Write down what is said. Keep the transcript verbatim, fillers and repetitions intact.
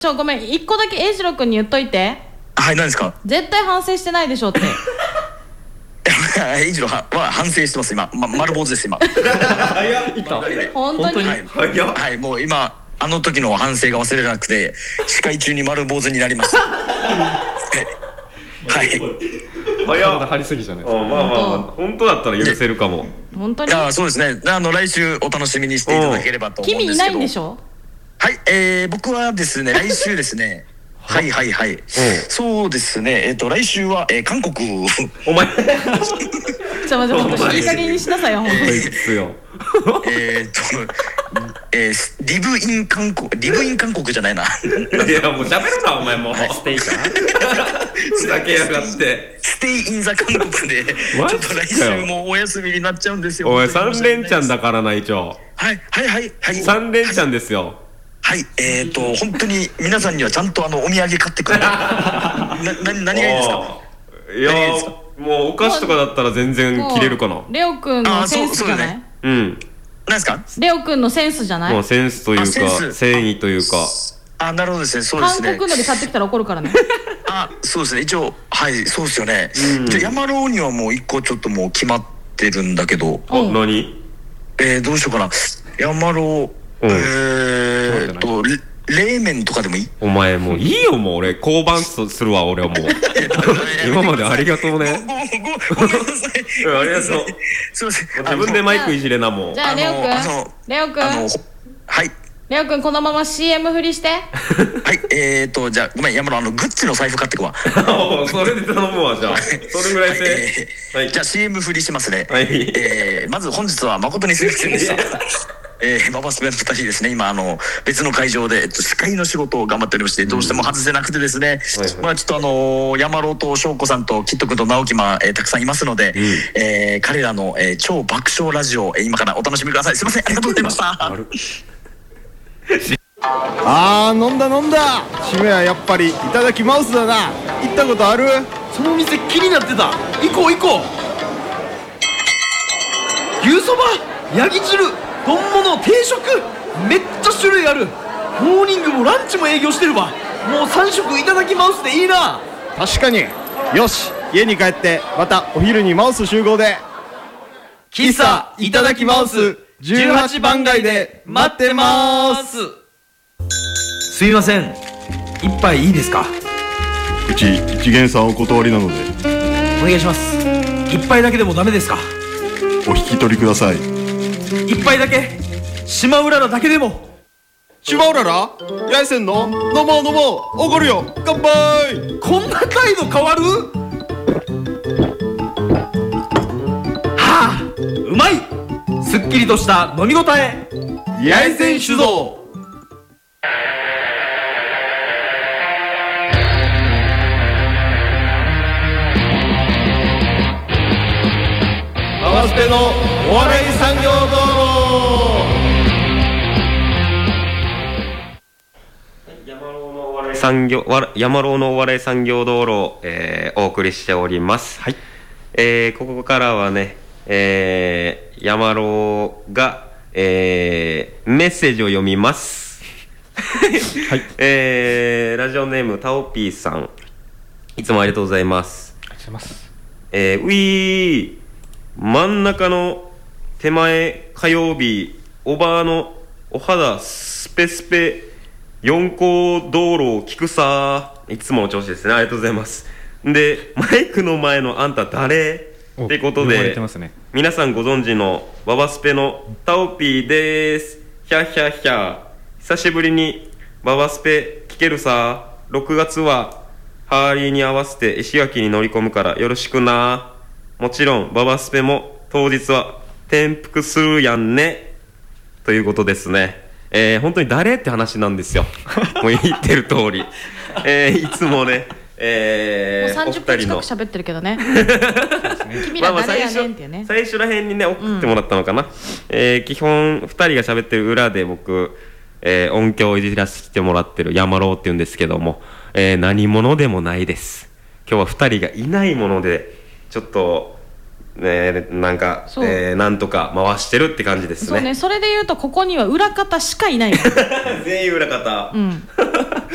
ちょごめん、一個だけ栄次郎君に言っといて。 はい、何ですか？ 絶対反省してないでしょって。 栄次郎は反省してます今、ま、丸坊主です今。 早っ、いた。 本当に。 はい、はい、もう今あの時の反省が忘れなくて司会中に丸坊主になりました。はい。 早っ、張りすぎじゃないですか。まあまあまあ、本当だったら許せるかも。 本当に。 いや、そうですね。あの来週お楽しみにしていただければと思うんですけど。 君いないんでしょ？ はい、えー、僕はですね、来週ですね。はいはいはい。そうですね。えっと来週は、えー、韓国。 お前。 ちょ待って待って、いい加減にしなさいよ本当に。 ですよ。 えっと、えー、リブイン韓国、リブイン韓国じゃないな。 いやもう喋るなお前もう。ステイかな。ふざけやがって。 ステイインザ韓国でちょっと来週もお休みになっちゃうんですよ。 おい三連チャンだからな一応。 はいはいはいはい。 三連チャンですよ。 はい、えーと本当に皆さんにはちゃんとあのお土産買ってくれ。な何何がいいですか？ いやもうお菓子とかだったら全然切れるかな。 レオくんのセンスじゃない？ うん。 何ですか？ レオくんのセンスじゃない？ もうセンスというか繊維というか。 あ、なるほどですね。そうですね。 韓国のり買ってきたら怒るからね。 あ、そうですね。一応はいそうですよね。じゃあ山郎にはもう一個ちょっともう決まってるんだけど。 あ、何？ えーどうしようかな。山郎えーっと冷麺とかでもいい？ お前もういいよもう俺降板するわ俺はもう。今までありがとうね。 ごめんなさい。 ありがとう。 すいません。 自分でマイクいじれなもう。 じゃあレオくん、レオくん、 はい。 レオくんこのまま シーエム 振りして。はい、 えーとじゃあごめん山野あのグッチの財布買ってくわ。 それで頼むわじゃあ。それぐらいせ。 じゃあ シーエム 振りしますね。 はい。 えまず本日は誠にすみませんでした。えー、ババスペのふたりですね、今あの別の会場で、えっと、司会の仕事を頑張っておりまして、どうしても外せなくてですね、うん、まあちょっとあのー、山郎と翔子さんとキット君と直樹ま、えー、たくさんいますので、うん、えー、彼らの、えー、超爆笑ラジオ、えー、今からお楽しみください。すいません、ありがとうございました。 あー飲んだ飲んだ。締めはやっぱりいただきマウスだな。行ったことある？ その店気になってた。行こう行こう。牛そば、ヤギ汁、丼物、定食、めっちゃ種類ある。モーニングもランチも営業してるわ。もうさん食いただきマウスでいいな。 確かに。よし、家に帰ってまたお昼にマウス集合で。 喫茶いただきマウスじゅうはちばん街で待ってまーす。すいません、一杯いいですか？ うち一元さんお断りなので。 お願いします。一杯だけでもダメですか？ お引き取りください。 一杯だけ、島うららだけでも。 島うらら？やいせんの？飲もう飲もう、おごるよ、乾杯。 こんな態度変わる？はあ、うまい。すっきりとした飲み応え。やいせん酒造。 ババスペのお笑い産業道路。産業山郎のお笑い産業道路、えー、お送りしております。はい。えー、ここからはね、えー、山郎が、えー、メッセージを読みます。はい。えー、ラジオネームタオピーさん、いつもありがとうございます。 ありがとうございます。 えー、ウィー真ん中の手前火曜日おばあのお肌スペスペ四甲道路を聞くさ。いつもの調子ですね。ありがとうございます。でマイクの前のあんた誰ってことで、ね、皆さんご存知のババスペのタオピーです。ヒャヒャヒャ、久しぶりにババスペ聞けるさ。ろくがつはハーリーに合わせて石垣に乗り込むからよろしくな。もちろんババスペも当日は転覆するやんねということですね。えー、本当に誰って話なんですよ。もう言ってる通り、えー、いつもね、えー、 もうさんじゅっぷん近く喋ってるけどね。君ら誰やねんっていうね。 最初らへんにね送ってもらったのかな、うん、えー、基本ふたりが喋ってる裏で僕、えー、音響をいじらせてもらってる山郎っていうんですけども、えー、何者でもないです。今日はふたりがいないものでちょっとね、なんか、えー、なんとか回してるって感じですね。 そうね、それで言うとここには裏方しかいない。 全員裏方。 うん。